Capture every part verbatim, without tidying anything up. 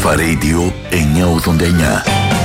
Αλφα Radio εννιακόσια ογδόντα εννιά.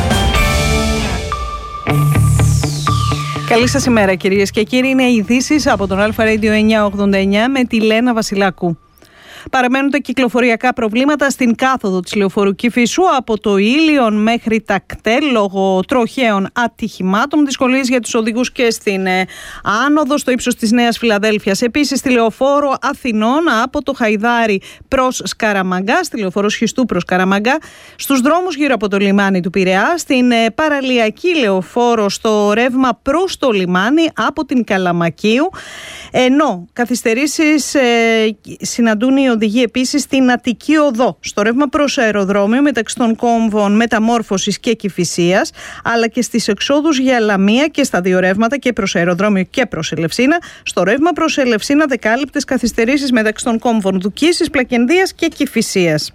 Καλή σας ημέρα κυρίες και κύριοι, είναι οι ειδήσεις από τον Αλφα Radio εννιακόσια ογδόντα εννιά με τη Λένα Βασιλάκου. Παραμένουν τα κυκλοφοριακά προβλήματα στην κάθοδο της λεωφορείου Κηφισού από το Ήλιον μέχρι τα κτέλ λόγω τροχαίων ατυχημάτων. Δυσκολίες για τους οδηγούς και στην ε, άνοδο στο ύψος της Νέας Φιλαδέλφειας. Επίσης στη λεωφόρο Αθηνών από το Χαϊδάρι προς Σκαραμαγκά, στη λεωφόρο Σχιστού προς Σκαραμαγκά, στους δρόμους γύρω από το λιμάνι του Πειραιά, στην ε, παραλιακή λεωφόρο στο ρεύμα προς το λιμάνι από την Καλαμακίου. Ενώ καθυστερήσεις ε, συναντούν οι οδηγεί επίσης στην Αττική Οδό, στο ρεύμα προς αεροδρόμιο μεταξύ των κόμβων Μεταμόρφωσης και Κηφισίας, αλλά και στις εξόδους για Λαμία και στα δύο ρεύματα και προς αεροδρόμιο και προς Ελευσίνα. Στο ρεύμα προς Ελευσίνα δεκάλεπτες καθυστερήσεις μεταξύ των κόμβων Δουκίσης, Πλακενδίας και Κηφισίας.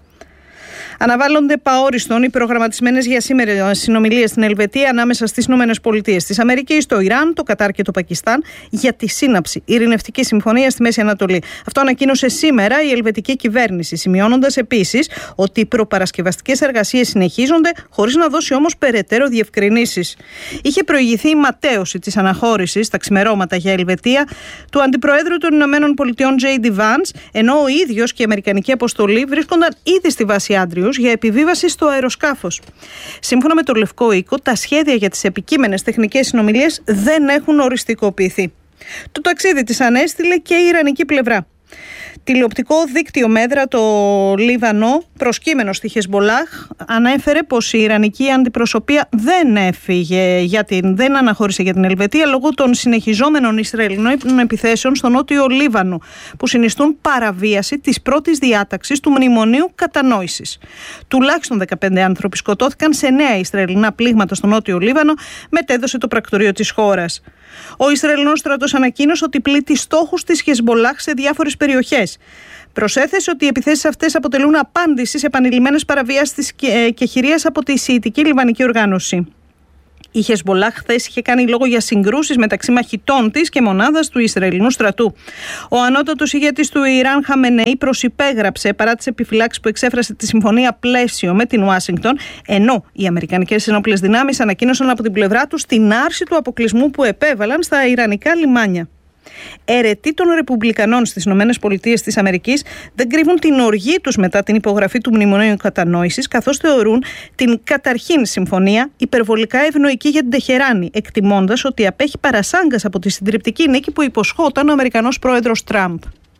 Αναβάλλονται παόριστον οι προγραμματισμένες για σήμερα συνομιλίες στην Ελβετία ανάμεσα στις ΗΠΑ, της Αμερικής, το Ιράν, το Κατάρ και το Πακιστάν για τη σύναψη ειρηνευτικής συμφωνίας στη Μέση Ανατολή. Αυτό ανακοίνωσε σήμερα η ελβετική κυβέρνηση, σημειώνοντας επίσης ότι οι προπαρασκευαστικές εργασίες συνεχίζονται, χωρίς να δώσει όμως περαιτέρω διευκρινήσεις. Είχε προηγηθεί η ματέωση της αναχώρησης στα ξημερώματα για Ελβετία του Αντιπροέδρου των ΗΠΑ Τζέι Ντι Vance, ενώ ο ίδιος και η Αμερικανική αποστολή βρίσκονταν ήδη στη βάση Άντριου για επιβίβαση στο αεροσκάφος. Σύμφωνα με το Λευκό Οίκο, τα σχέδια για τις επικείμενες τεχνικές συνομιλίες δεν έχουν οριστικοποιηθεί. Το ταξίδι της ανέστηλε και η ιρανική πλευρά. Τηλεοπτικό δίκτυο Μέτρα το Λίβανο, προσκύμενο στη Χεσμπολάχ, ανέφερε πως η ιρανική αντιπροσωπεία δεν έφυγε, για την, δεν αναχώρησε για την Ελβετία λόγω των συνεχιζόμενων Ισραηλινών επιθέσεων στο νότιο Λίβανο, που συνιστούν παραβίαση της πρώτης διάταξης του Μνημονίου Κατανόησης. Τουλάχιστον δεκαπέντε άνθρωποι σκοτώθηκαν σε νέα Ισραηλινά πλήγματα στο νότιο Λίβανο, μετέδωσε το πρακτορείο της χώρας. Ο Ισραηλινός στρατός ανακοίνωσε ότι πλήττει στόχους της Χεσμπολάχ σε διάφορες περιοχές. Προσέθεσε ότι οι επιθέσεις αυτές αποτελούν απάντηση σε επανειλημμένες παραβιάσεις της κεχηρίας από τη Σιητική Λιβανική Οργάνωση. Η Χεσμπολάχ χθες είχε κάνει λόγο για συγκρούσεις μεταξύ μαχητών της και μονάδας του Ισραηλινού στρατού. Ο ανώτατος ηγέτης του Ιράν, Χαμενεή, προσυπέγραψε παρά τις επιφυλάξεις που εξέφρασε τη συμφωνία πλαίσιο με την Ουάσιγκτον, ενώ οι αμερικανικές ενόπλες δυνάμεις ανακοίνωσαν από την πλευρά τους την άρση του αποκλεισμού που επέβαλαν στα ιρανικά λιμάνια. Αιρετοί των Ρεπουμπλικανών στις ΗΠΑ της Αμερικής δεν κρύβουν την οργή τους μετά την υπογραφή του Μνημονίου Κατανόησης, καθώς θεωρούν την καταρχήν συμφωνία υπερβολικά ευνοϊκή για την Τεχεράνη, εκτιμώντας ότι απέχει παρασάγκας από τη συντριπτική νίκη που υποσχόταν ο Αμερικανός πρόεδρος Τραμπ.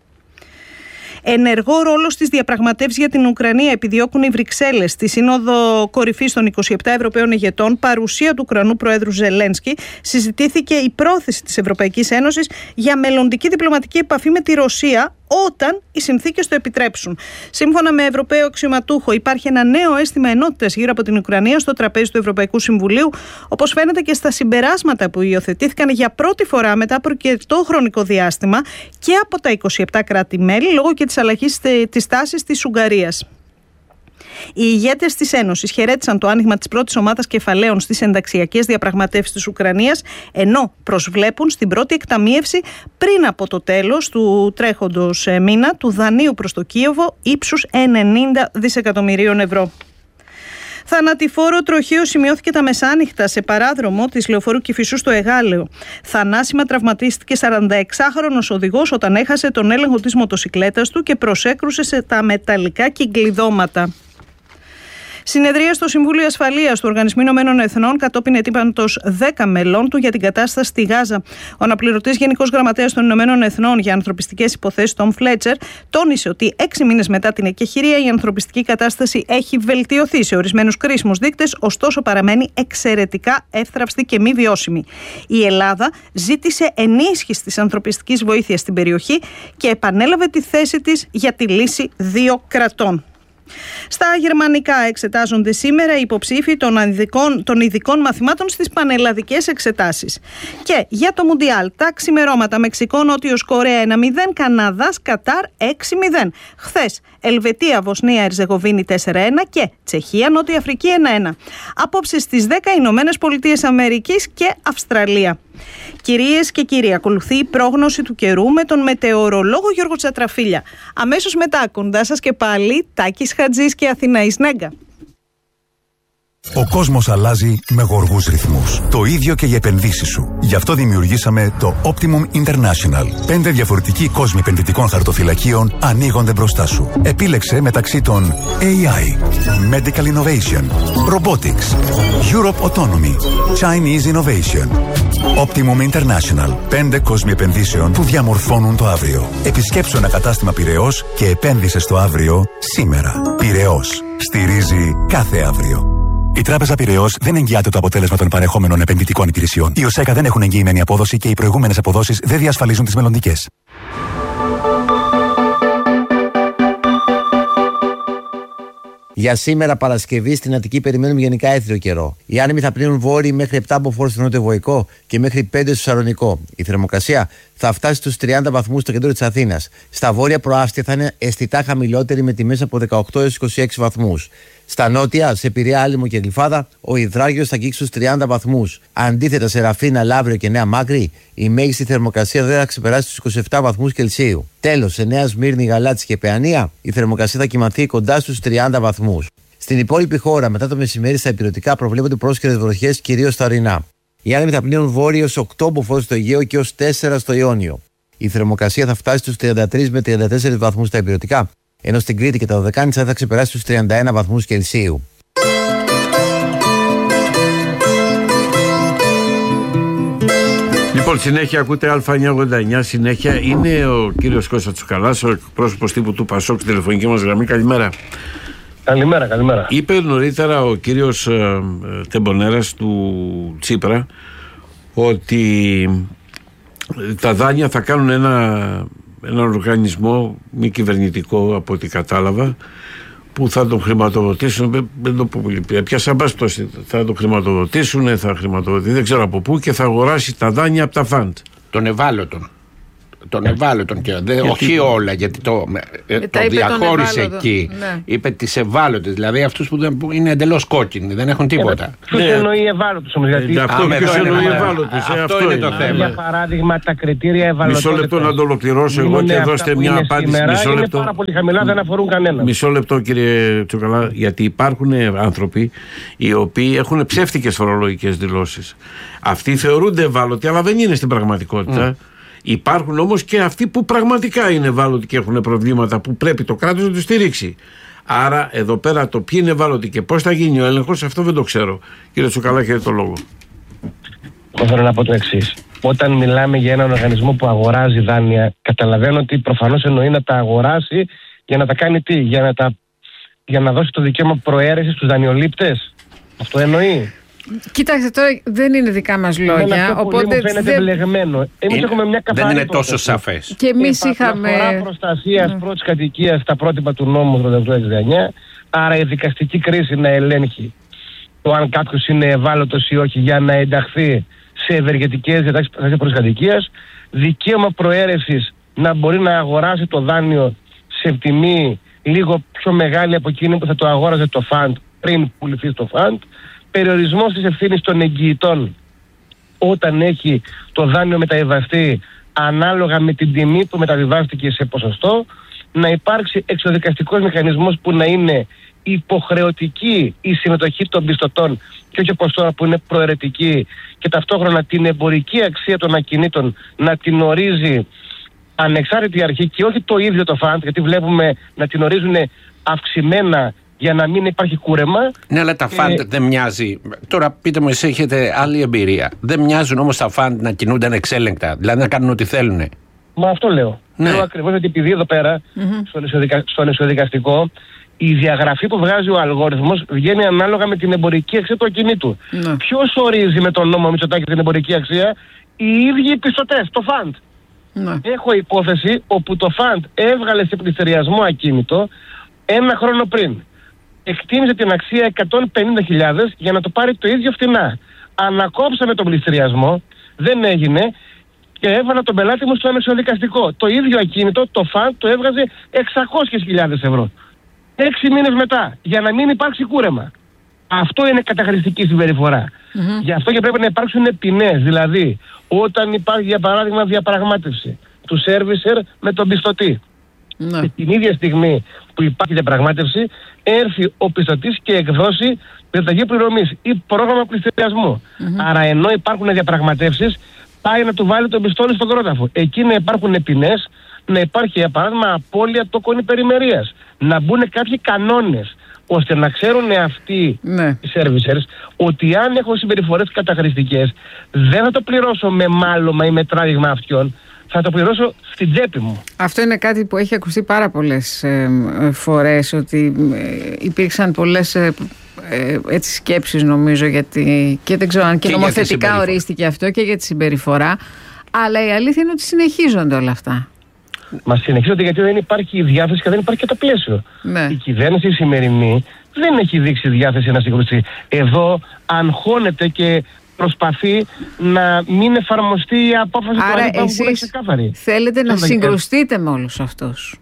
Ενεργό ρόλο στις διαπραγματεύσεις για την Ουκρανία επιδιώκουν οι Βρυξέλλες. Στη Σύνοδο Κορυφής των είκοσι επτά Ευρωπαίων ηγετών, παρουσία του Ουκρανού Προέδρου Ζελένσκι, συζητήθηκε η πρόθεση της Ευρωπαϊκής Ένωσης για μελλοντική διπλωματική επαφή με τη Ρωσία όταν οι συνθήκες το επιτρέψουν. Σύμφωνα με Ευρωπαίο αξιωματούχο, υπάρχει ένα νέο αίσθημα ενότητας γύρω από την Ουκρανία στο τραπέζι του Ευρωπαϊκού Συμβουλίου, όπως φαίνεται και στα συμπεράσματα που υιοθετήθηκαν για πρώτη φορά μετά από αρκετό χρονικό διάστημα και από τα είκοσι επτά κράτη-μέλη λόγω και της αλλαγής της τάσης της Ουγγαρίας. Οι ηγέτες της Ένωσης χαιρέτησαν το άνοιγμα της πρώτης ομάδας κεφαλαίων στις ενταξιακές διαπραγματεύσεις της Ουκρανίας, ενώ προσβλέπουν στην πρώτη εκταμίευση πριν από το τέλος του τρέχοντος μήνα του δανείου προς το Κίεβο ύψους ενενήντα δισεκατομμυρίων ευρώ. Θανατηφόρο τροχαίο σημειώθηκε τα μεσάνυχτα σε παράδρομο της λεωφορείου Κηφισού στο Εγάλεο. Θανάσιμα τραυματίστηκε σαρανταεξάχρονος οδηγός όταν έχασε τον έλεγχο της μοτοσικλέτας του και προσέκρουσε σε τα μεταλλικά κυκλειδώματα. Συνεδρία στο Συμβούλιο Ασφαλείας του Οργανισμού Ηνωμένων Εθνών κατόπιν αιτήματος δέκα μελών του για την κατάσταση στη Γάζα. Ο αναπληρωτής Γενικός Γραμματέας των Ηνωμένων Εθνών για ανθρωπιστικές υποθέσεις, Τόμ Φλέτσερ, τόνισε ότι έξι μήνες μετά την εκεχηρία η ανθρωπιστική κατάσταση έχει βελτιωθεί σε ορισμένους κρίσιμους δείκτες, ωστόσο παραμένει εξαιρετικά εύθραυστη και μη βιώσιμη. Η Ελλάδα ζήτησε ενίσχυση της ανθρωπιστικής βοήθειας στην περιοχή και επανέλαβε τη θέση της για τη λύση δύο κρατών. Στα γερμανικά εξετάζονται σήμερα οι υποψήφοι των ειδικών, των ειδικών μαθημάτων στις πανελλαδικές εξετάσεις. Και για το Μουντιάλ, τα ξημερώματα Μεξικό, Νότιος Κορέα ένα μηδέν, Καναδάς, Κατάρ έξι μηδέν. Χθες Ελβετία, Βοσνία, Ερζεγοβίνη τέσσερα ένα και Τσεχία, Νότια Αφρική ένα ένα. Απόψε στις δέκα Ηνωμένες Πολιτείες Αμερικής και Αυστραλία. Κυρίες και κύριοι, ακολουθεί η πρόγνωση του καιρού με τον μετεωρολόγο Γιώργο Τσατραφίλια. Αμέσως μετά, κοντά σας και πάλι, Τάκης Χατζής και Αθηναής Νέγκα. Ο κόσμος αλλάζει με γοργούς ρυθμούς. Το ίδιο και οι επενδύσεις σου. Γι' αυτό δημιουργήσαμε το Optimum International. Πέντε διαφορετικοί κόσμοι επενδυτικών χαρτοφυλακίων ανοίγονται μπροστά σου. Επίλεξε μεταξύ των έι άι, Medical Innovation, Robotics, Europe Autonomy, Chinese Innovation. Optimum International. Πέντε κόσμοι επενδύσεων που διαμορφώνουν το αύριο. Επισκέψου ένα κατάστημα Πειραιώς και επένδυσε στο αύριο σήμερα. Πειραιώς. Στηρίζει κάθε αύριο. Η Τράπεζα Πειραιώς δεν εγγυάται το αποτέλεσμα των παρεχόμενων επενδυτικών υπηρεσιών. Οι ΟΣΕΚΑ δεν έχουν εγγυημένη απόδοση και οι προηγούμενες αποδόσεις δεν διασφαλίζουν τις μελλοντικές. Για σήμερα Παρασκευή στην Αττική περιμένουμε γενικά έθριο καιρό. Οι άνεμοι θα πλύνουν βόρειοι μέχρι επτά μποφόρ στο νότιο-βοϊκό και μέχρι πέντε στο Σαλονικό. Η θερμοκρασία θα φτάσει στους τριάντα βαθμούς στο κέντρο της Αθήνας. Στα βόρεια προάστια θα είναι αισθητά χαμηλότερη με τιμές από δεκαοκτώ έως είκοσι έξι βαθμούς. Στα νότια, σε Πειραιά, Άλυμο και Γλυφάδα, ο υδράγιος θα αγγίξει στους τριάντα βαθμούς. Αντίθετα, σε Ραφίνα, Λαύριο και Νέα Μάκρη, η μέγιστη θερμοκρασία δεν θα ξεπεράσει τους είκοσι επτά βαθμούς Κελσίου. Τέλος, σε Νέα Σμύρνη, Γαλάτση και Παιανία, η θερμοκρασία θα κυμανθεί κοντά στους τριάντα βαθμούς. Στην υπόλοιπη χώρα, μετά το μεσημέρι, στα ηπειρωτικά προβλέπονται πρόσκαιρες βροχές, κυρίως στα ορεινά. Οι άνεμοι θα πλύνουν βόρειο ως οκτώ μποφόρ στο Αιγαίο και ως τέσσερα στο Ιόνιο. Η θερμοκρασία θα φτάσει στους τριάντα τρεις με τριάντα τέσσερις βαθμούς στα ηπειρωτικά, ενώ στην Κρήτη και τα Δωδεκάνησα θα ξεπεράσει τους τριάντα ένα βαθμούς Κελσίου. Λοιπόν, συνέχεια ακούτε Α εννιακόσια ογδόντα εννιά. Συνέχεια είναι ο κύριος Κώστας Τσουκαλάς, ο εκπρόσωπος τύπου του Πασόκ, στη τηλεφωνική μας γραμμή. Καλημέρα. Καλημέρα, καλημέρα. Είπε νωρίτερα ο κύριος ε, Τεμπονέρας του Τσίπρα ότι τα δάνεια θα κάνουν ένα, ένα οργανισμό μη κυβερνητικό, από ό,τι κατάλαβα, που θα τον χρηματοδοτήσουν. Δεν το πω πολύ πια. Σαν πάση πτώση, θα τον χρηματοδοτήσουν, θα χρηματοδοτήσει, δεν ξέρω από πού, και θα αγοράσει τα δάνεια από τα φαντ. Των ευάλωτων. Των ευάλωτων και δε, όχι όλα, γιατί το, ε, το διαχώρισε εκεί. Ναι. Είπε τις ευάλωτες, δηλαδή αυτούς που, που είναι εντελώς κόκκινοι, δεν έχουν τίποτα. Ποιος ναι. εννοεί ευάλωτους όμως, γιατί. Ε, αυτό ποιος εννοεί ευάλωτους. Αυτό, αυτό είναι το θέμα. Για παράδειγμα, τα κριτήρια ευαλωτότητας. Μισό λεπτό να το ολοκληρώσω εγώ και δώστε μια απάντηση. Σήμερα, μισό λεπτό. Είναι πάρα πολύ χαμηλά, δεν αφορούν κανέναν. Μισό λεπτό, κύριε Τσουκαλά, γιατί υπάρχουν άνθρωποι οι οποίοι έχουν ψεύτικες φορολογικές δηλώσεις. Αυτοί θεωρούνται ευάλωτοι, αλλά δεν είναι στην πραγματικότητα. Mm. Υπάρχουν όμως και αυτοί που πραγματικά είναι ευάλωτοι και έχουν προβλήματα που πρέπει το κράτος να τους στηρίξει. Άρα εδώ πέρα το ποιοι είναι ευάλωτοι και πώς θα γίνει ο έλεγχος, αυτό δεν το ξέρω. Κύριε Τσουκαλά, έχετε το λόγο. Εγώ θέλω να πω το εξής. Όταν μιλάμε για έναν οργανισμό που αγοράζει δάνεια, καταλαβαίνω ότι προφανώς εννοεί να τα αγοράσει για να τα κάνει τι, για να, τα, για να δώσει το δικαίωμα προαίρεσης στους δανειολήπτες. Αυτό εννοεί. Κοιτάξτε, τώρα δεν είναι δικά μας λόγια. Αυτό οπότε μου φαίνεται δεν... μπλεγμένο. Εμείς έχουμε μια καθαρή. Δεν είναι τόσο σαφές. Και εμείς είχαμε. Αφορά προστασίας mm. πρώτης κατοικίας στα πρότυπα του νόμου τριάντα οκτώ εξήντα εννιά. Άρα η δικαστική κρίση να ελέγχει το αν κάποιος είναι ευάλωτος ή όχι για να ενταχθεί σε ευεργετικές διατάξεις πρώτης κατοικίας. Δικαίωμα προαίρεσης να μπορεί να αγοράσει το δάνειο σε τιμή λίγο πιο μεγάλη από εκείνη που θα το αγόραζε το φαντ πριν πουληθεί στο φαντ. Περιορισμός της ευθύνης των εγγυητών όταν έχει το δάνειο μεταβιβαστεί ανάλογα με την τιμή που μεταβιβάστηκε σε ποσοστό, να υπάρξει εξοδικαστικός μηχανισμός που να είναι υποχρεωτική η συμμετοχή των πιστωτών και όχι όπως τώρα που είναι προαιρετική, και ταυτόχρονα την εμπορική αξία των ακινήτων να την ορίζει ανεξάρτητη αρχή και όχι το ίδιο το φαντ, γιατί βλέπουμε να την ορίζουν αυξημένα για να μην υπάρχει κούρεμα. Ναι, αλλά τα φαντ ε... δεν μοιάζει. Τώρα πείτε μου, εσείς έχετε άλλη εμπειρία. Δεν μοιάζουν όμως τα φαντ να κινούνται ανεξέλεγκτα, δηλαδή να κάνουν ό,τι θέλουν. Μα αυτό λέω. Ναι. Λέω ακριβώς ότι επειδή εδώ πέρα, mm-hmm. στον, ισοδικα... στον ισοδικαστικό, η διαγραφή που βγάζει ο αλγόριθμος βγαίνει ανάλογα με την εμπορική αξία του ακινήτου. Mm. Ποιος ορίζει με τον νόμο Μητσοτάκη την εμπορική αξία? Οι ίδιοι οι πιστωτές, το φαντ. Mm. Έχω υπόθεση όπου το φαντ έβγαλε σε πληστηριασμό ακίνητο ένα χρόνο πριν. Εκτίμησε την αξία εκατόν πενήντα χιλιάδες για να το πάρει το ίδιο φτηνά. Ανακόψαμε τον πληστηριασμό, δεν έγινε, και έβαλα τον πελάτη μου στο αμεσοδικαστικό. Το ίδιο ακίνητο, το φαν, το έβγαζε εξακόσιες χιλιάδες ευρώ. Έξι μήνες μετά, για να μην υπάρξει κούρεμα. Αυτό είναι καταχρηστική συμπεριφορά. Mm-hmm. Γι' αυτό και πρέπει να υπάρξουν ποινές. Δηλαδή, όταν υπάρχει για παράδειγμα διαπραγμάτευση του σέρβισερ με τον πιστωτή. Mm-hmm. Και την ίδια στιγμή που υπάρχει διαπραγμάτευση, έρθει ο πιστωτής και εκδώσει διαταγή πληρωμής ή πρόγραμμα πληστηριασμού. Mm-hmm. Άρα, ενώ υπάρχουν διαπραγματεύσεις, πάει να του βάλει τον πιστόλι στον κρόταφο. Εκεί να υπάρχουν ποινές, να υπάρχει για παράδειγμα απώλεια τόκων υπερημερίας. Να μπουν κάποιοι κανόνες, ώστε να ξέρουν αυτοί ναι. οι servicers ότι αν έχω συμπεριφορές καταχρηστικές, δεν θα το πληρώσω με μάλωμα ή με τράβηγμα αυτιών, θα το πληρώσω στην τσέπη μου. Αυτό είναι κάτι που έχει ακουστεί πάρα πολλές ε, φορές, ότι ε, υπήρξαν πολλές ε, ε, έτσι σκέψεις νομίζω, γιατί, και δεν ξέρω αν και, και νομοθετικά ορίστηκε αυτό και για τη συμπεριφορά, αλλά η αλήθεια είναι ότι συνεχίζονται όλα αυτά. Μα συνεχίζονται γιατί δεν υπάρχει διάθεση και δεν υπάρχει και το πλαίσιο. Ναι. Η κυβέρνηση η σημερινή δεν έχει δείξει διάθεση να συγκρουστεί. Εδώ αγχώνεται και προσπαθεί να μην εφαρμοστεί η απόφαση του Άρη Πάγου που είναι ξεκάθαρη. Θέλετε να συγκρουστείτε με όλους αυτούς.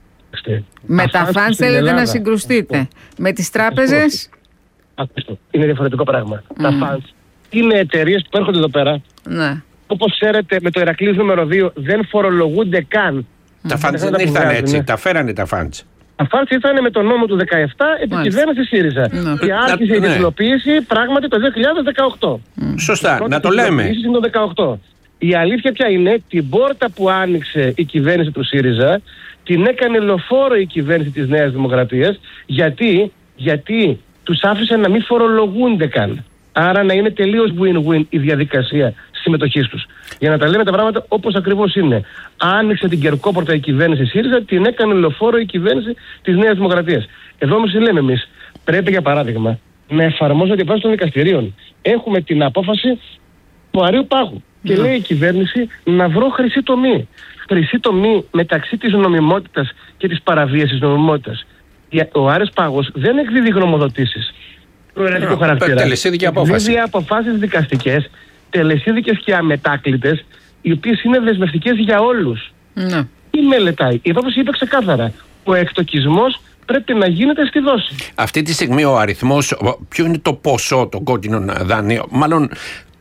Με τα φαντς θέλετε να συγκρουστείτε. Με τις τράπεζες. Ακούστε, είναι διαφορετικό πράγμα. Mm. Τα φαντς είναι εταιρείες που έρχονται εδώ πέρα. Ναι. Όπως ξέρετε, με το Ηρακλής νούμερο δύο δεν φορολογούνται καν. Τα φαντς δεν ήρθαν έτσι, ναι. Τα φέρανε τα φαντς. Τα φαντς ήρθαν με τον νόμο του δεκαεπτά επί κυβέρνηση ΣΥΡΙΖΑ. Ναι. Και άρχισε η υλοποίηση ναι. πράγματι το δύο χιλιάδες δεκαοκτώ. Mm. Σωστά, να το λέμε. Είναι το δεκαοκτώ. Η αλήθεια ποια είναι, την πόρτα που άνοιξε η κυβέρνηση του ΣΥΡΙΖΑ την έκανε λεωφόρο η κυβέρνηση της Νέας Δημοκρατίας. Γιατί, γιατί τους άφησε να μην φορολογούνται καν. Άρα να είναι τελείως win-win η διαδικασία συμμετοχής τους. Για να τα λέμε τα πράγματα όπως ακριβώς είναι. Άνοιξε την κερκόπορτα η κυβέρνηση ΣΥΡΙΖΑ, την έκανε λεωφόρο η κυβέρνηση της Νέας Δημοκρατίας. Εδώ όμως λέμε εμείς, πρέπει για παράδειγμα να εφαρμόζονται βάσει των δικαστηρίων. Έχουμε την απόφαση του Αρείου Πάγου. Και λέει η κυβέρνηση να βρω χρυσή τομή. Χρυσή τομή μεταξύ της νομιμότητας και της παραβίασης νομιμότητας. Ο Άρης Πάγος δεν εκδίδει γνωμοδοτήσεις. Προαιρετικό χαρακτήρα. Τελεσίδικη απόφαση. Εκδίδει αποφάσεις δικαστικές, τελεσίδικες και αμετάκλητες, οι οποίες είναι δεσμευτικές για όλους. Ναι. Τι μελετάει. Η απόφαση είπε ξεκάθαρα. Ο εκτοκισμός πρέπει να γίνεται στη δόση. Αυτή τη στιγμή ο αριθμός, ποιο είναι το ποσό των κόκκινων δανείων, μάλλον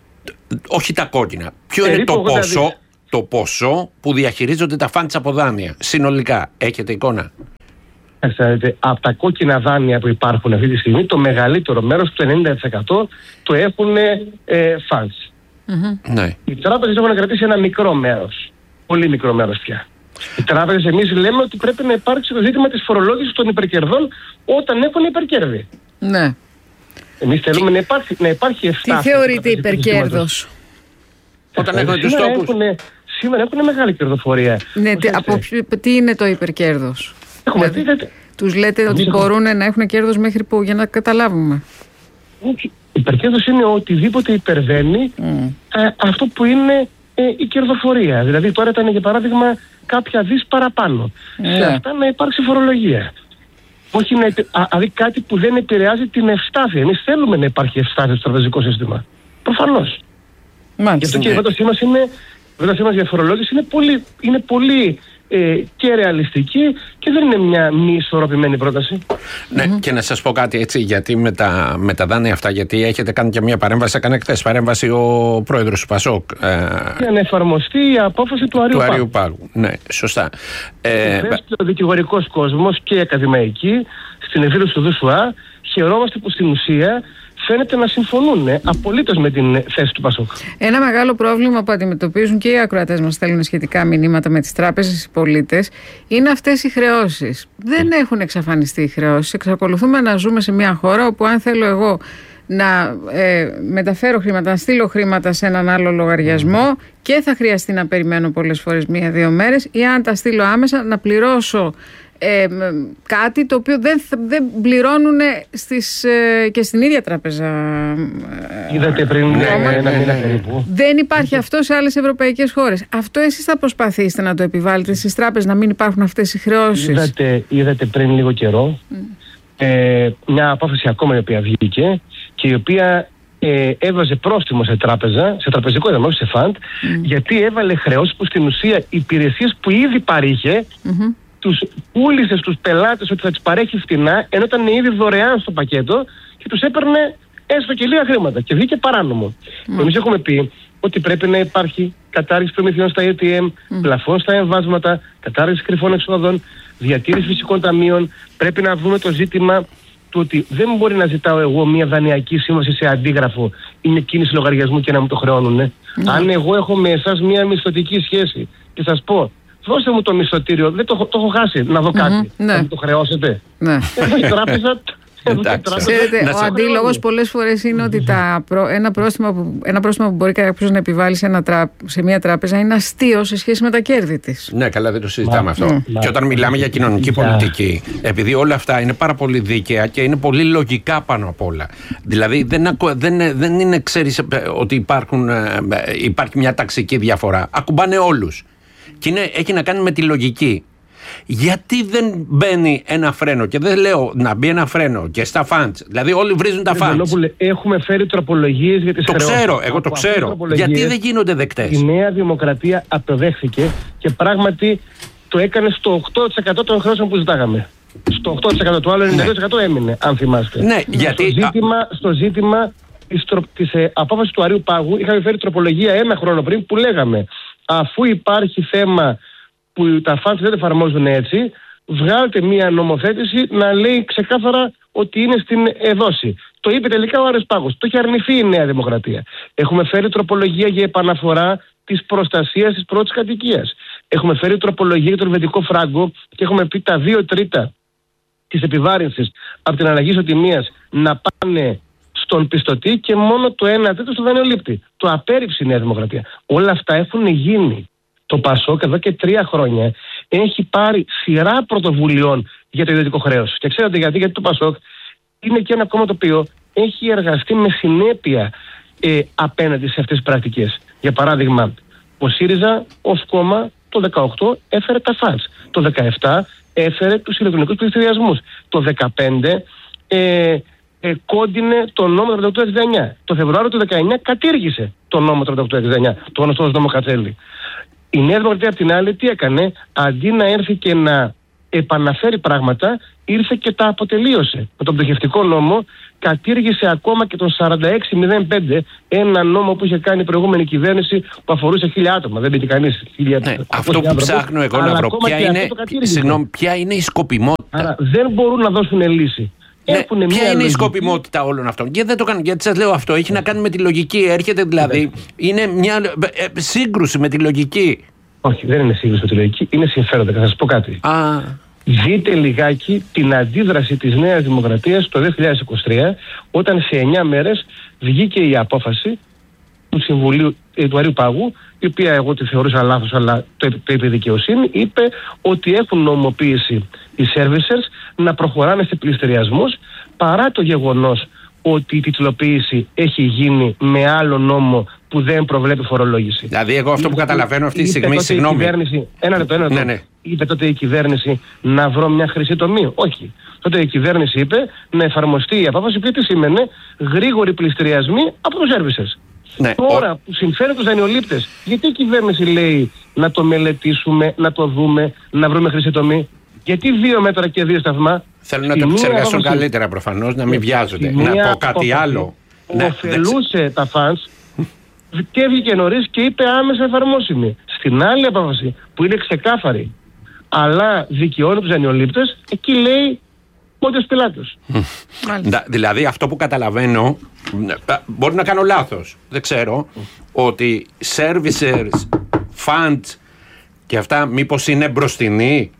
όχι τα κόκκινα, ποιο είναι το ποσό, το ποσό που διαχειρίζονται τα φαντς από δάνεια συνολικά, έχετε εικόνα? Ξέρετε, από τα κόκκινα δάνεια που υπάρχουν αυτή τη στιγμή, το μεγαλύτερο μέρος, το ενενήντα τοις εκατό, το έχουν ε, funds. Mm-hmm. Ναι. Οι τράπεζες έχουν κρατήσει ένα μικρό μέρος. Πολύ μικρό μέρος πια. Οι τράπεζες, εμείς λέμε ότι πρέπει να υπάρξει το ζήτημα της φορολόγησης των υπερκερδών όταν έχουν υπερκέρδη. Ναι. Εμείς θέλουμε να υπάρχει, να υπάρχει ευστάθεια. Τι θεωρείται υπερκέρδος? Όταν έχουν τους τόπους. Σήμερα έχουν μεγάλη κερδοφορία. Ναι, τι, από, τι είναι το υπερκέρδος? Έχουμε δηλαδή, δει, τους λέτε ότι έχουμε... μπορούν να έχουν κέρδος μέχρι που, για να καταλάβουμε? Όχι. Υπερκέρδος είναι οτιδήποτε υπερβαίνει mm. α, αυτό που είναι ε, η κερδοφορία. Δηλαδή τώρα ήταν για παράδειγμα κάποια δις παραπάνω. Yeah. Σε αυτά να υπάρξει φορολογία. Όχι να, δηλαδή κάτι που δεν επηρεάζει την ευστάθεια. Εμείς θέλουμε να υπάρχει ευστάθεια στο τραπεζικό σύστημα. Προφανώς. Μάλιστα. Γι' αυτό και η πρότασή μας είναι, μας για φορολόγηση είναι πολύ, είναι πολύ ε, και ρεαλιστική και δεν είναι μια μη ισορροπημένη πρόταση. Ναι, mm-hmm. και να σας πω κάτι έτσι, γιατί με τα, με τα δάνεια αυτά, γιατί έχετε κάνει και μια παρέμβαση, έκανε χθες παρέμβαση ο πρόεδρος του ΠΑΣΟΚ. Ε, για να εφαρμοστεί η απόφαση του Αρείου Πάγου. Πάγου. Πάγου. Ναι, σωστά. Ε, και ο δικηγορικός κόσμος και οι ακαδημαϊκοί στην εκδήλωση του ΔΟΣΟΑ χαιρόμαστε που στην ουσία φαίνεται να συμφωνούν ε, απολύτως με την θέση του ΠΑΣΟΚ. Ένα μεγάλο πρόβλημα που αντιμετωπίζουν και οι ακροατές μας στέλνουν σχετικά μηνύματα με τις τράπεζες, οι πολίτες, είναι αυτές οι χρεώσεις. Δεν έχουν εξαφανιστεί οι χρεώσεις. Εξακολουθούμε να ζούμε σε μια χώρα όπου αν θέλω εγώ να ε, μεταφέρω χρήματα, να στείλω χρήματα σε έναν άλλο λογαριασμό και θα χρειαστεί να περιμένω πολλές φορές μία-δύο μέρες, ή αν τα στείλω άμεσα να πληρώσω Ε, κάτι το οποίο δεν, δεν πληρώνουν στις, ε, και στην ίδια τράπεζα. Είδατε πριν ε, ένα, ένα μήνα περίπου. Δεν υπάρχει αυτό σε άλλες ευρωπαϊκές χώρες. Αυτό εσείς θα προσπαθήσετε να το επιβάλλετε στις τράπεζες, να μην υπάρχουν αυτές οι χρεώσεις? Είδατε, είδατε πριν λίγο καιρό mm. ε, μια απόφαση ακόμα η οποία βγήκε και η οποία ε, έβαζε πρόστιμο σε τράπεζα, σε τραπεζικό ιδρύμα, όχι σε φαντ, mm. γιατί έβαλε χρεώσεις που στην ουσία υπηρεσίες που ήδη παρήχε, mm-hmm. τους πούλησε στους πελάτες ότι θα τις παρέχει φτηνά, ενώ ήταν ήδη δωρεάν στο πακέτο και τους έπαιρνε έστω και λίγα χρήματα και βγήκε παράνομο. Mm. Εμείς έχουμε πει ότι πρέπει να υπάρχει κατάργηση προμηθειών στα έι τι εμ, mm. πλαφών στα εμβάσματα, κατάργηση κρυφών εξόδων, διατήρηση φυσικών ταμείων. Πρέπει να δούμε το ζήτημα του ότι δεν μπορεί να ζητάω εγώ μια δανειακή σύμβαση σε αντίγραφο ή μια κίνηση λογαριασμού και να μου το χρεώνουνε. Mm. Αν εγώ έχω με εσάς μια μισθωτική σχέση και σας πω, δώστε μου το μισθωτήριο, δεν το, το έχω χάσει, να δω κάτι. Mm-hmm. Θα μου το χρεώσετε. Ναι. Η τράπεζα. Ξέρετε, ο αντίλογος πολλές φορές είναι ότι τα προ... ένα, πρόστιμο που... ένα πρόστιμο που μπορεί κάποιος να επιβάλλει σε, ένα τρά... σε μια τράπεζα είναι αστείο σε σχέση με τα κέρδη της. Ναι, καλά, δεν το συζητάμε αυτό. Mm. Και όταν μιλάμε για κοινωνική πολιτική, επειδή όλα αυτά είναι πάρα πολύ δίκαια και είναι πολύ λογικά πάνω απ' όλα. Δηλαδή δεν, ακου... δεν... δεν είναι, ξέρεις, ότι υπάρχουν... υπάρχει μια ταξική διαφορά. Ακουμπάνε όλους. Και είναι... έχει να κάνει με τη λογική. Γιατί δεν μπαίνει ένα φρένο, και δεν λέω να μπει ένα φρένο και στα φαντς, δηλαδή όλοι βρίζουν τα φαντς. Έχουμε φέρει τροπολογίες για τις το χρεώσεις. Ξέρω, εγώ το ξέρω. Γιατί δεν γίνονται δεκτές. Η Νέα Δημοκρατία αποδέχθηκε και πράγματι το έκανε στο οκτώ τοις εκατό των χρεώσεων που ζητάγαμε. Στο οκτώ τοις εκατό, το άλλο ενενήντα δύο τοις εκατό έμεινε, αν θυμάστε. Ναι, γιατί... Στο ζήτημα, στο ζήτημα της, τρο... της ε, απόφασης του Αρείου Πάγου είχαμε φέρει τροπολογία ένα χρόνο πριν που λέγαμε, αφού υπάρχει θέμα που τα φαντς δεν εφαρμόζουν έτσι, βγάλτε μία νομοθέτηση να λέει ξεκάθαρα ότι είναι στην εδώση. Το είπε τελικά ο Άρης Πάγος. Το έχει αρνηθεί η Νέα Δημοκρατία. Έχουμε φέρει τροπολογία για επαναφορά της προστασίας της πρώτης κατοικίας. Έχουμε φέρει τροπολογία για τον ελβετικό φράγκο και έχουμε πει τα δύο τρίτα της επιβάρυνσης από την αλλαγή ισοτιμίας να πάνε στον πιστωτή και μόνο το ένα τρίτο στο δανειολήπτη. Το απέρριψε η Νέα Δημοκρατία. Όλα αυτά έχουν γίνει. Το Πασόκ εδώ και τρία χρόνια έχει πάρει σειρά πρωτοβουλειών για το ιδιωτικό χρέος. Και ξέρετε γιατί, γιατί το Πασόκ είναι και ένα κόμμα το οποίο έχει εργαστεί με συνέπεια ε, απέναντι σε αυτές τις πρακτικές. Για παράδειγμα, ο ΣΥΡΙΖΑ ως κόμμα το δεκαοκτώ έφερε τα φαντς. Το δεκαεπτά έφερε τους ηλεκτρονικούς πληστηριασμούς. Το δεκαπέντε ε, ε, κόντινε το νόμο τριάντα οκτώ εξήντα εννιά. Το Φεβρουάριο του δεκαεννιά κατήργησε το νόμο τριάντα οκτώ εξήντα εννιά, το γνωστό ως νόμο Κατσέλη. Η Νέα Δημοκρατία απ' την άλλη τι έκανε, αντί να έρθει και να επαναφέρει πράγματα, ήρθε και τα αποτελείωσε. Με τον πτωχευτικό νόμο κατήργησε ακόμα και τον σαράντα έξι μηδέν πέντε, ένα νόμο που είχε κάνει η προηγούμενη κυβέρνηση που αφορούσε χίλια άτομα. Δεν μπήκε κανείς. Ναι, αυτό που ψάχνω εγώ να βρω, ποια είναι, συγγνώμη, ποια είναι η σκοπιμότητα. Άρα δεν μπορούν να δώσουν λύση. Ναι, ποια είναι λογική. Η σκοπιμότητα όλων αυτών? Γιατί δεν το κάνουν? Γιατί σας λέω αυτό έχει να κάνει με τη λογική. Έρχεται δηλαδή, ναι. είναι μια ε, σύγκρουση με τη λογική. Όχι, δεν είναι σύγκρουση με τη λογική, είναι συμφέροντα. Θα σας πω κάτι. Α. Δείτε λιγάκι την αντίδραση της Νέας Δημοκρατίας το δύο χιλιάδες είκοσι τρία, όταν σε εννιά μέρες βγήκε η απόφαση του Συμβουλίου ε, του Αρείου Πάγου, η οποία εγώ τη θεωρούσα λάθος, αλλά το, το είπε η δικαιοσύνη, είπε ότι έχουν νομοποίηση οι servicers να προχωράνε σε πληστηριασμούς, παρά το γεγονός ότι η τιτλοποίηση έχει γίνει με άλλο νόμο που δεν προβλέπει φορολόγηση. Δηλαδή, εγώ αυτό που καταλαβαίνω αυτή τη στιγμή, συγγνώμη. Ένα λεπτό, ένα λεπτό. Ναι, ναι. Είπε τότε η κυβέρνηση να βρω μια χρυσή τομή? Όχι. Τότε η κυβέρνηση είπε να εφαρμοστεί η απόφαση που τι σήμαινε γρήγοροι πληστηριασμοί από τους servicers. Ναι, Τώρα ο... που συμφέρει τους δανειολήπτες, γιατί η κυβέρνηση λέει να το μελετήσουμε, να το δούμε, να βρούμε χρυσή τομή? Γιατί δύο μέτρα και δύο σταθμά? Θέλουν να το επεξεργαστούν καλύτερα προφανώς, να μην βιάζονται. Να πω κάτι άλλο. Οφελούσε ναι, τα φαντς και βγήκε νωρίς και είπε άμεσα εφαρμόσιμη. Στην άλλη απόφαση που είναι ξεκάθαρη, αλλά δικαιώνει τους δανειολήπτες, εκεί λέει Πόντιος Πιλάτος. Δηλαδή αυτό που καταλαβαίνω, μπορεί να κάνω λάθος, δεν ξέρω, ότι servicers, funds και αυτά μήπως είναι μπροστινοί?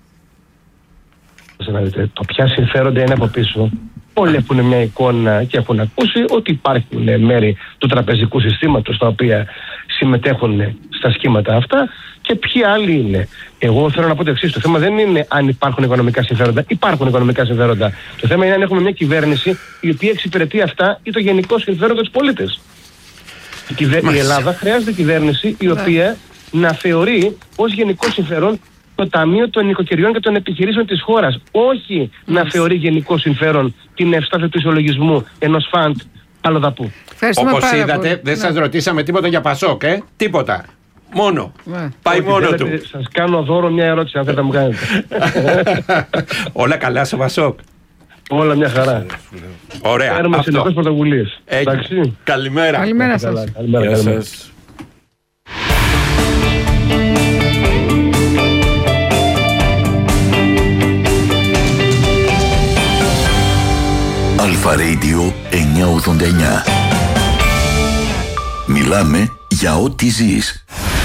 Το ποια συμφέροντα είναι από πίσω. Όλοι έχουν μια εικόνα και έχουν ακούσει ότι υπάρχουν μέρη του τραπεζικού συστήματος τα οποία συμμετέχουν στα σχήματα αυτά και ποιοι άλλοι είναι. Εγώ θέλω να πω το εξής: το θέμα δεν είναι αν υπάρχουν οικονομικά συμφέροντα. Υπάρχουν οικονομικά συμφέροντα. Το θέμα είναι αν έχουμε μια κυβέρνηση η οποία εξυπηρετεί αυτά ή το γενικό συμφέρον των πολίτες. Η, κυβε... η Ελλάδα χρειάζεται κυβέρνηση η οποία να θεωρεί ως γενικό συμφέρον το Ταμείο των Νοικοκυριών και των Επιχειρήσεων της χώρας. Όχι να θεωρεί γενικό συμφέρον την ευστάθεια του ισολογισμού ενός φαντ άλλο θα πω. Όπως είδατε, δεν σας ρωτήσαμε τίποτα για Πασόκ, ε? Τίποτα. Μόνο. Ναι. Πάει όχι, μόνο του. Σας κάνω δώρο μια ερώτηση, αν θέλετε να μου κάνετε. Όλα καλά στο Πασόκ? Όλα μια χαρά. Ωραία. Παίρνουμε συνεχώς πρωτοβουλίες. Εντάξει. Καλημέρα. Καλημέρα σας. Καλημέρα, Γεια καλημέρα. σας. Αλφα Radio εννιακόσια ογδόντα εννιά. Μιλάμε για ό,τι ζεις.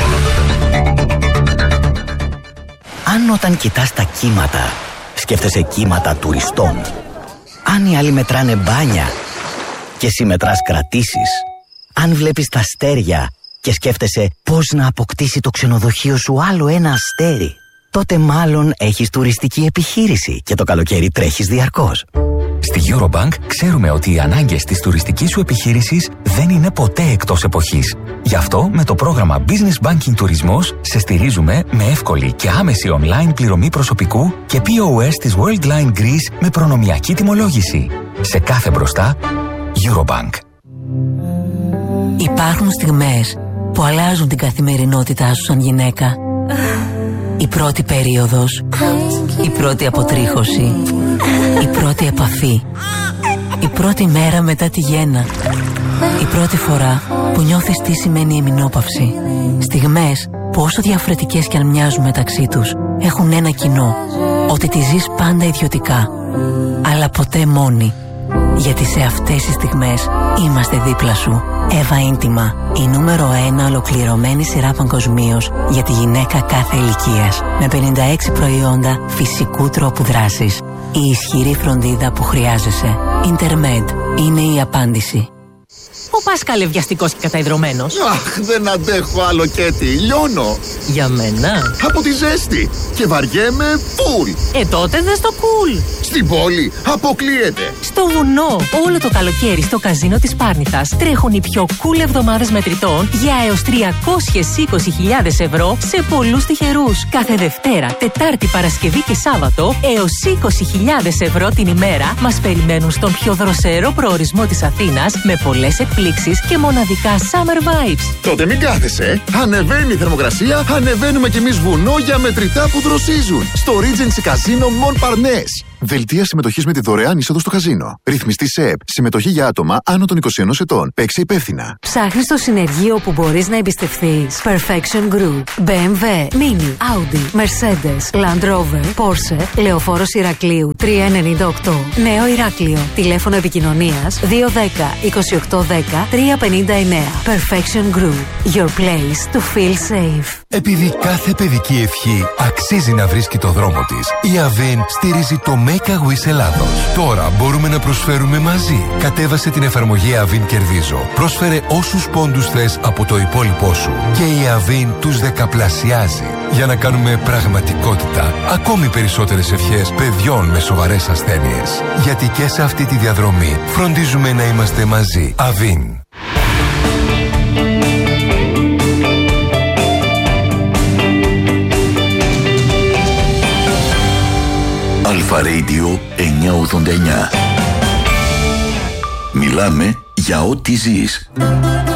Αν όταν κοιτάς τα κύματα, σκέφτεσαι κύματα τουριστών. Αν οι άλλοι μετράνε μπάνια και εσύ μετράς κρατήσεις. Αν βλέπεις τα αστέρια και σκέφτεσαι πώς να αποκτήσει το ξενοδοχείο σου άλλο ένα αστέρι, τότε μάλλον έχεις τουριστική επιχείρηση και το καλοκαίρι τρέχεις διαρκώς. Στη Eurobank ξέρουμε ότι οι ανάγκες της τουριστικής σου επιχείρησης δεν είναι ποτέ εκτός εποχής. Γι' αυτό με το πρόγραμμα Business Banking Τουρισμός σε στηρίζουμε με εύκολη και άμεση online πληρωμή προσωπικού και πι ο ες της Worldline Greece με προνομιακή τιμολόγηση. Σε κάθε μπροστά, Eurobank. Υπάρχουν στιγμές που αλλάζουν την καθημερινότητά σου σαν γυναίκα. Η πρώτη περίοδος, η πρώτη αποτρίχωση, η πρώτη επαφή, η πρώτη μέρα μετά τη γέννα, η πρώτη φορά που νιώθεις τι σημαίνει ημινόπαυση. Στιγμές που όσο διαφορετικές κι αν μοιάζουν μεταξύ τους, έχουν ένα κοινό, ότι τη ζεις πάντα ιδιωτικά, αλλά ποτέ μόνη. Γιατί σε αυτές τις στιγμές είμαστε δίπλα σου. Εύα Ίντιμα, η νούμερο ένα ολοκληρωμένη σειρά παγκοσμίως για τη γυναίκα κάθε ηλικίας. Με πενήντα έξι προϊόντα φυσικού τρόπου δράσης. Η ισχυρή φροντίδα που χρειάζεσαι. Intermed είναι η απάντηση. Πού πας καλευδιαστικός και καταϊδρωμένος? Αχ, δεν αντέχω άλλο Κέτι, λιώνω. Για μένα? Από τη ζέστη και βαριέμαι φουλ. Ε, τότε δες το κουλ. Στην πόλη αποκλείεται. Στο βουνό, όλο το καλοκαίρι στο καζίνο της Πάρνηθας τρέχουν οι πιο cool εβδομάδες μετρητών για έως τριακόσιες είκοσι χιλιάδες ευρώ σε πολλούς τυχερούς. Κάθε Δευτέρα, Τετάρτη, Παρασκευή και Σάββατο έως είκοσι χιλιάδες ευρώ την ημέρα μας περιμένουν στον πιο δροσερό προορισμό της Αθήνας με πολλές εκπλήξεις και μοναδικά summer vibes. Τότε μην κάθεσαι. Ανεβαίνει η θερμοκρασία, ανεβαίνουμε κι εμείς βουνό για μετρητά που δροσίζουν. Στο Regency Casino Montparnasse. Δελτία συμμετοχής με τη δωρεάν είσοδο στο καζίνο. Ρυθμιστή ΣΕΕΠ. Συμμετοχή για άτομα άνω των είκοσι ενός ετών. Παίξε υπεύθυνα. Ψάχνεις το συνεργείο που μπορείς να εμπιστευθείς. Perfection Group. μπι εμ ντάμπλιου, Mini, Audi, Mercedes, Land Rover, Porsche, Λεωφόρος Ηρακλείου τριακόσια ενενήντα οκτώ. Νέο Ηράκλειο. Τηλέφωνο επικοινωνίας δύο ένα μηδέν, είκοσι οκτώ δέκα, τριακόσια πενήντα εννέα. Perfection Group. Your place to feel safe. Επειδή κάθε παιδική ευχή αξίζει να βρίσκει το δρόμο της, η Avin στηρίζει το Make a Wish Ελλάδος. Τώρα μπορούμε να προσφέρουμε μαζί. Κατέβασε την εφαρμογή Avin Κερδίζω. Πρόσφερε όσους πόντους θες από το υπόλοιπό σου και η Avin τους δεκαπλασιάζει για να κάνουμε πραγματικότητα ακόμη περισσότερες ευχές παιδιών με σοβαρές ασθένειες. Γιατί και σε αυτή τη διαδρομή φροντίζουμε να είμαστε μαζί. Avin. Αλφα Radio εννιακόσια ογδόντα εννιά. Μιλάμε για ό,τι ζεις.